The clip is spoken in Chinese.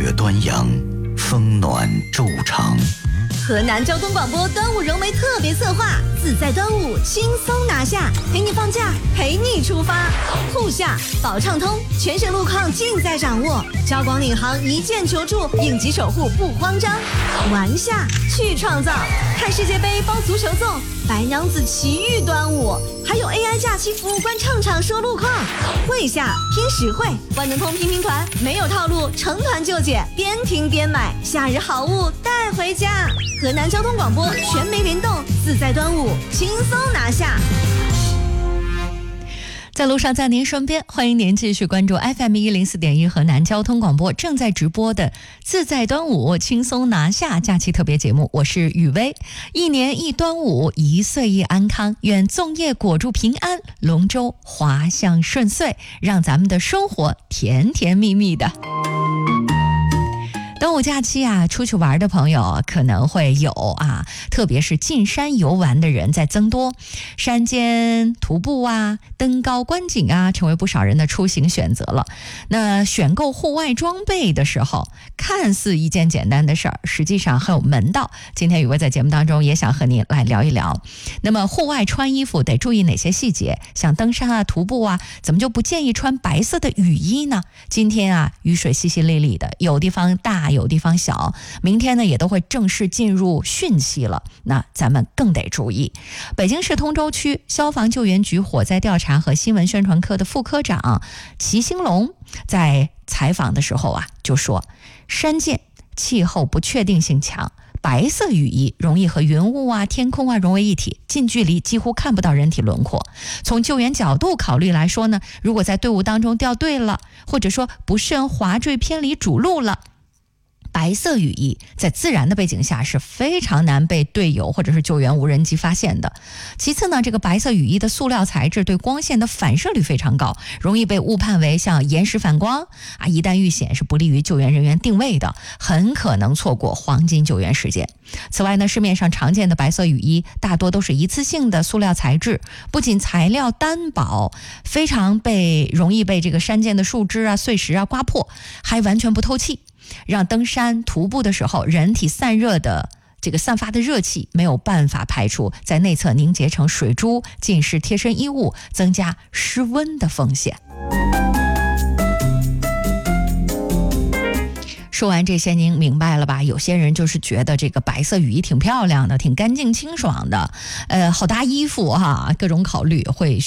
雪端阳，风暖昼长。 河南交通广播端午人为特别策划，自在端午轻松拿下，陪你放假，陪你出发。沪下保畅通，全省路况尽在掌握。交广领航一键求助，应急守护不慌张。玩下去创造，看世界杯包足球粽，白娘子奇遇端午，还有 AI 假期服务官唱唱说路况。会下拼实惠，万能通拼团，没有套路，成团就解，边听边买，夏日好物带回家。河南交通广播全媒联动，自在端午轻松拿下。 在路上，在您身边，欢迎您继续关注 FM104.1 河南交通广播正在直播的自在端午轻松拿下假期特别节目，我是雨薇。一年一端午，一岁一安康，愿粽叶裹住平安，龙舟滑向顺遂，让咱们的生活甜甜蜜蜜的。端午假期啊，出去玩的朋友可能会有啊，特别是进山游玩的人在增多，山间徒步啊、登高观景啊，成为不少人的出行选择了。那选购户外装备的时候，看似一件简单的事儿，实际上很有门道。今天雨薇在节目当中也想和您来聊一聊。那么户外穿衣服得注意哪些细节？像登山啊、徒步啊，怎么就不建议穿白色的雨衣呢？今天啊，雨水淅淅沥沥的，有地方大，有地方小，明天呢也都会正式进入汛期了，那咱们更得注意。北京市通州区消防救援局火灾调查和新闻宣传科的副科长齐兴龙在采访的时候啊，就说山涧气候不确定性强，白色雨衣容易和云雾啊、天空啊融为一体，近距离几乎看不到人体轮廓。从救援角度考虑来说呢，如果在队伍当中掉队了，或者说不慎滑坠偏离主路了，白色雨衣在自然的背景下是非常难被队友或者是救援无人机发现的。其次呢，这个白色雨衣的塑料材质对光线的反射率非常高，容易被误判为像岩石反光啊，一旦遇险是不利于救援人员定位的，很可能错过黄金救援时间。此外呢，市面上常见的白色雨衣大多都是一次性的塑料材质，不仅材料单薄，非常容易被这个山涧的树枝啊、碎石啊刮破，还完全不透气，让登山徒步的时候人体散发的热气没有办法排出，在内侧凝结成水珠，浸湿贴身衣物，增加失温的风险。说完这些您明白了吧？有些人就是觉得这个白色雨衣挺漂亮的，挺干净清爽的，好搭衣服哈，各种考虑会